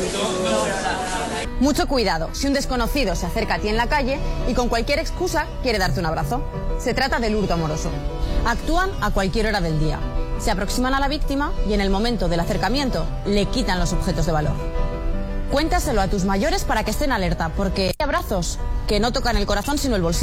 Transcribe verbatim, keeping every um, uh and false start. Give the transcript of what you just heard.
Mucho cuidado si un desconocido se acerca a ti en la calle y con cualquier excusa quiere darte un abrazo. Se trata del hurto amoroso. Actúan a cualquier hora del día. Se aproximan a la víctima y en el momento del acercamiento le quitan los objetos de valor. Cuéntaselo a tus mayores para que estén alerta, porque hay abrazos que no tocan el corazón sino el bolsillo.